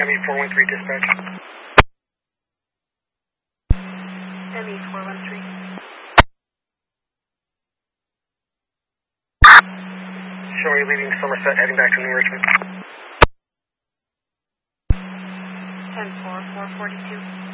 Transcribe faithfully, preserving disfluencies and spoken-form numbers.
M E four one three dispatch. M E four one three. Showing you leaving Somerset, heading back to New Richmond. ten four, four forty-two.